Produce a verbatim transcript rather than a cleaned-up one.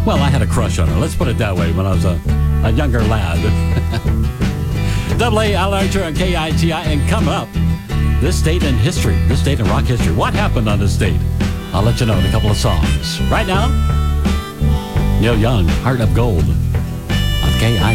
Well, I had a crush on her. Let's put it that way when I was a, a younger lad. Double A, Al Archer on K I T I. And coming up, this date in history, this date in rock history. What happened on this date? I'll let you know in a couple of songs. Right now, Neil Young, Heart of Gold on K I T I.